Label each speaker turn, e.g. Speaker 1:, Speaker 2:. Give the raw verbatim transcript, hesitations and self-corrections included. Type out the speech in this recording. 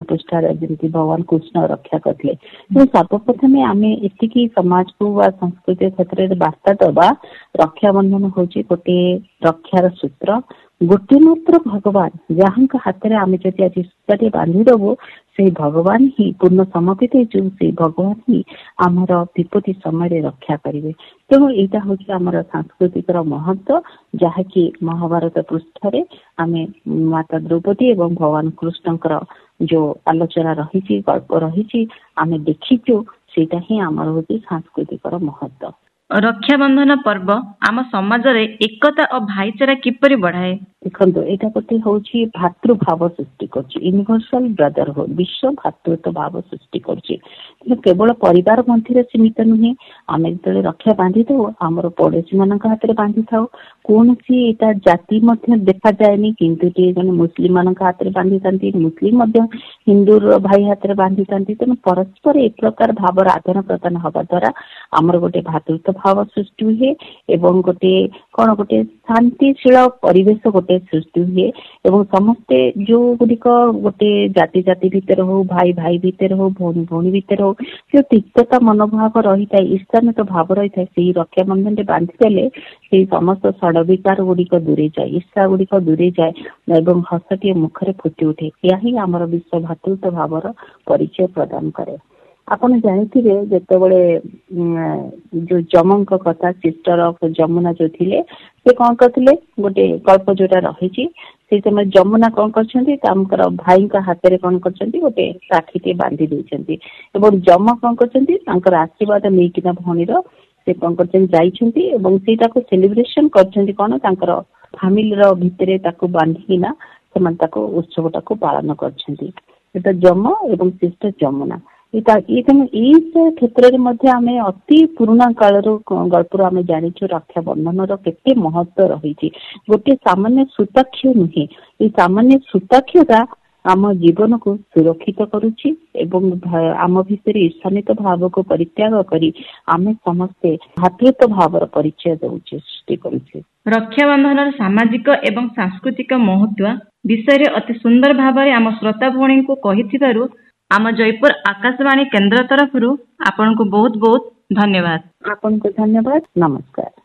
Speaker 1: पृष्ठार जमी भगवान कृष्ण रक्षा करते सर्वप्रथमे आम एति समाज को संस्कृति क्षेत्र में वार्ता दबा रक्षाबंधन हूँ गोटे रक्षार सूत्र गोटे मात्र भगवान जहाँ हाथ में आम जब आज सूता बांधिदेबू से भगवान ही पूर्ण समर्पित से भगवान ही आमर विपत्ति समय रक्षा करेंगे। तेणु यहाँ हूँ आम सांस्कृतिक महत्व जहाँकि महाभारत पृष्ठ आम माता द्रौपदी एवं भगवान कृष्ण जो आलोचना रही गल्प रही आम देखीचु सेटा ही आमर हूँ सांस्कृतिक महत्व।
Speaker 2: रक्षाबंधन पर्व आम समाज रे एकता और भाईचारा किपरि बढ़ाए?
Speaker 1: देखो यहाँ गोटे हूँ भातृभाव सृष्टि यूनिवर्सल ब्रदरहुड विश्व भातृत्व भाव सृष्टि कर केवल परिवार मध्य सीमित नुहे आम जो रक्षा बांधि था आमर पड़ोशी मान हाथ में बांधि था कौन सी जाति देखा जाए किंतु मुस्लिम मान हाथ में बांधि था मुस्लिम हिंदू भाई हाथ में बांधि था तेणु परस्पर एक प्रकार भाव आदान प्रदान हवा द्वारा आमर गोटे भातृत्व भाव सृष्टि हुए एवं गोटे कौन गोटे शांतिशील परिवेश गोटे सृष्टि हुए एवं समस्ते जो गुड़िक गोटे जाति जाति भितर हो भाई भाई भितर हो भौणी भौणी भितर हो जो तिक्तता मनोभाव रही है ईर्षान्वित भाव रही है से रक्षाबंधन बांधिदेले से समस्त षड़ विकार गुड़िक दूरे जाए ईर्षा गुड़िक दूरे जाए एवं हसटी मुखरे फुटी उठे या ही आमर विश्व भातृत्व भावर परिचय प्रदान करे। आपन जानिथिबे जेतेबेले जो जमंक कथा सिस्टर ऑफ जमुना जो थिले से कौन करथिले गोटे कल्प जोटा रही से समय जमुना कौन करछंती तामकर भाई का हाथ में कौन करछंती गोटे राखीटे बांधी देछंती एवं जम कौन करछंती तांकर आशीर्वाद नेकिना भणीर से कौन करछंती जाइछंती एवं सेटा को सेलिब्रेशन करछंती कौन तांकर फैमिली रो भितरे ताको बांधीना समान ताको उत्सवटा को पालन करछंती एटा जम एवं सिस्टर जमुना क्षेत्र में अति पुराना काल गल्प आम जानी रक्षाबंधन केते महत्व रही गोटे सामान्य सूताक्ष नुहे ये सामान्य सूताक्षता आम जीवन को सुरक्षित करुच्ची एवं आम भीतर ईर्षान्वित भाव को परित्याग करी आम समस्ते भातृत्व भाव परिचय दौचे सृष्टि करुचे।
Speaker 2: रक्षाबंधन सामाजिक एवं सांस्कृतिक महत्व विषय अति सुंदर भाव आम श्रोता भौणी को कही आम जयपुर आकाशवाणी केंद्र तरफ आपन को बहुत बहुत धन्यवाद।
Speaker 1: आपन को धन्यवाद। नमस्कार।